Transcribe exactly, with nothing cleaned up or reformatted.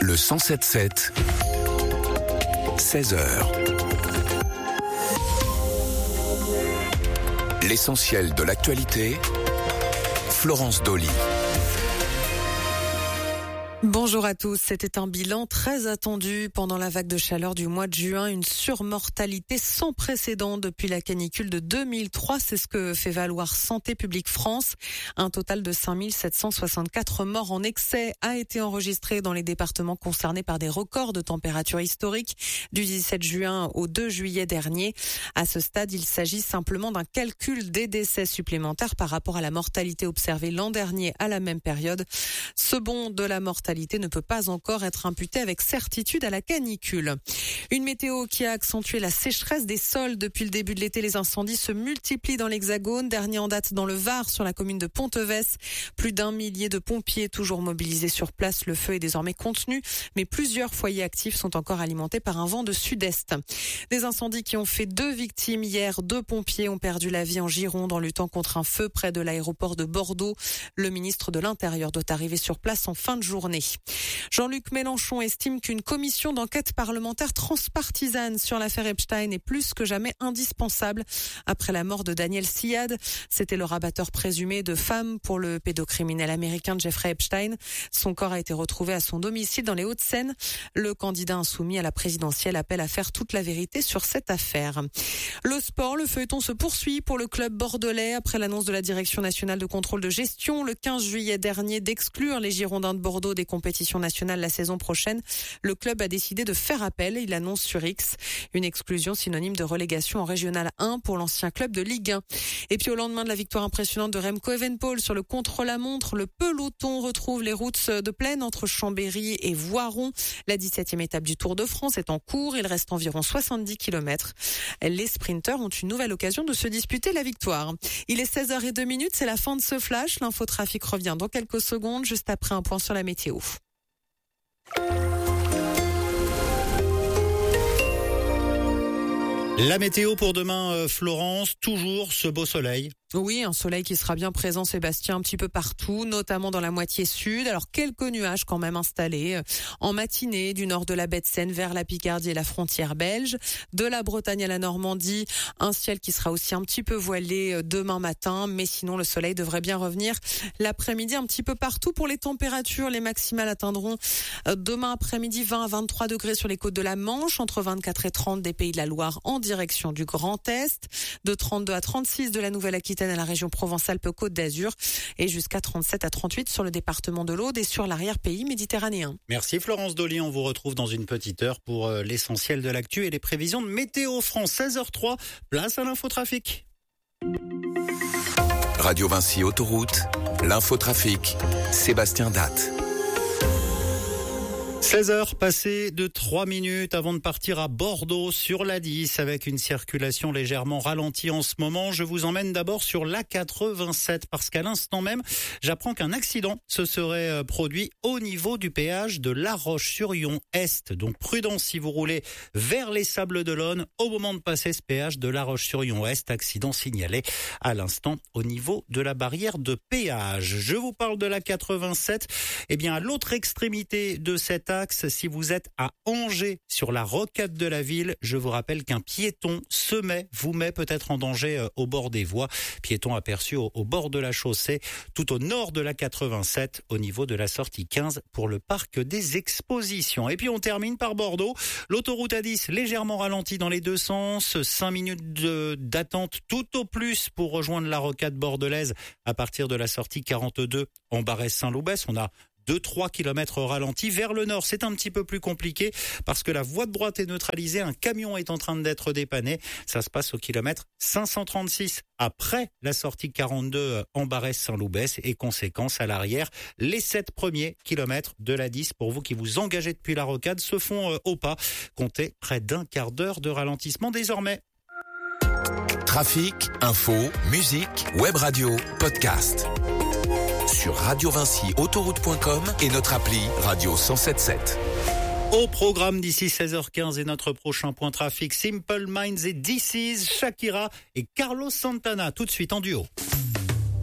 Le cent sept sept, seize heures. L'essentiel de l'actualité, Florence Dolly. Bonjour à tous. C'était un bilan très attendu pendant la vague de chaleur du mois de juin. Une surmortalité sans précédent depuis la canicule de deux mille trois. C'est ce que fait valoir Santé publique France. Un total de cinq mille sept cent soixante-quatre morts en excès a été enregistré dans les départements concernés par des records de température historiques du dix-sept juin au deux juillet dernier. À ce stade, il s'agit simplement d'un calcul des décès supplémentaires par rapport à la mortalité observée l'an dernier à la même période. Ce bond de la mortalité ne peut pas encore être imputée avec certitude à la canicule. Une météo qui a accentué la sécheresse des sols depuis le début de l'été. Les incendies se multiplient dans l'Hexagone. Dernier en date dans le Var, sur la commune de Ponteves. Plus d'un millier de pompiers toujours mobilisés sur place. Le feu est désormais contenu, mais plusieurs foyers actifs sont encore alimentés par un vent de sud-est. Des incendies qui ont fait deux victimes hier. Deux pompiers ont perdu la vie en Gironde en luttant contre un feu près de l'aéroport de Bordeaux. Le ministre de l'Intérieur doit arriver sur place en fin de journée. Jean-Luc Mélenchon estime qu'une commission d'enquête parlementaire transpartisane sur l'affaire Epstein est plus que jamais indispensable. Après la mort de Daniel Syad, c'était le rabatteur présumé de femmes pour le pédocriminel américain Jeffrey Epstein. Son corps a été retrouvé à son domicile dans les Hauts-de-Seine. Le candidat insoumis à la présidentielle appelle à faire toute la vérité sur cette affaire. Le sport, le feuilleton se poursuit pour le club bordelais après l'annonce de la Direction nationale de contrôle de gestion le quinze juillet dernier d'exclure les Girondins de Bordeaux des compétitions nationales la saison prochaine. Le club a décidé de faire appel. Il annonce sur X une exclusion synonyme de relégation en Régional un pour l'ancien club de Ligue un. Et puis au lendemain de la victoire impressionnante de Remco Evenepoel sur le contre-la-montre, le peloton retrouve les routes de plaine entre Chambéry et Voiron. La dix-septième étape du Tour de France est en cours. Il reste environ soixante-dix kilomètres. Les sprinteurs ont une nouvelle occasion de se disputer la victoire. Il est seize heures zéro deux, c'est la fin de ce flash. L'infotrafic revient dans quelques secondes, juste après un point sur la météo. La météo pour demain, Florence, toujours ce beau soleil. Oui, un soleil qui sera bien présent, Sébastien, un petit peu partout, notamment dans la moitié sud. Alors, quelques nuages quand même installés en matinée du nord de la baie de Seine vers la Picardie et la frontière belge. De la Bretagne à la Normandie, un ciel qui sera aussi un petit peu voilé demain matin. Mais sinon, le soleil devrait bien revenir l'après-midi un petit peu partout. Pour les températures, les maximales atteindront demain après-midi vingt à vingt-trois degrés sur les côtes de la Manche, entre vingt-quatre et trente des Pays de la Loire en direction du Grand Est, de trente-deux à trente-six de la Nouvelle-Aquitaine à la région Provence-Alpes-Côte d'Azur et jusqu'à trente-sept à trente-huit sur le département de l'Aude et sur l'arrière-pays méditerranéen. Merci Florence Dolly, on vous retrouve dans une petite heure pour l'essentiel de l'actu et les prévisions de Météo France. Seize heures zéro trois, place à l'infotrafic. Radio Vinci Autoroute, l'infotrafic, Sébastien Datte. seize heures passées de trois minutes avant de partir à Bordeaux sur l'A dix avec une circulation légèrement ralentie en ce moment. Je vous emmène d'abord sur l'A quatre-vingt-sept parce qu'à l'instant même, j'apprends qu'un accident se serait produit au niveau du péage de La Roche-sur-Yon Est. Donc prudence si vous roulez vers les Sables-d'Olonne au moment de passer ce péage de La Roche-sur-Yon Est. Accident signalé à l'instant au niveau de la barrière de péage. Je vous parle de l'A quatre-vingt-sept. Eh bien, à l'autre extrémité de cet axe, si vous êtes à Angers sur la rocade de la ville, je vous rappelle qu'un piéton se met, vous met peut-être en danger au bord des voies. Piéton aperçu au, au bord de la chaussée, tout au nord de la quatre-vingt-sept, au niveau de la sortie quinze pour le parc des expositions. Et puis on termine par Bordeaux. L'autoroute A dix légèrement ralentie dans les deux sens. cinq minutes de, d'attente tout au plus pour rejoindre la rocade bordelaise à partir de la sortie quarante-deux en Barès-Saint-Loubès. On a deux à trois kilomètres ralentis. Vers le nord, c'est un petit peu plus compliqué parce que la voie de droite est neutralisée. Un camion est en train d'être dépanné. Ça se passe au kilomètre cinq cent trente-six après la sortie quarante-deux en Barès-Saint-Loubès et conséquence à l'arrière. Les sept premiers kilomètres de l'A dix pour vous qui vous engagez depuis la rocade se font au pas. Comptez près d'un quart d'heure de ralentissement désormais. Trafic, info, musique, web radio, podcast. Sur radio vinci autoroute point com et notre appli Radio cent sept sept. Au programme d'ici seize heures quinze et notre prochain point trafic, Simple Minds et This Is, Shakira et Carlos Santana, tout de suite en duo.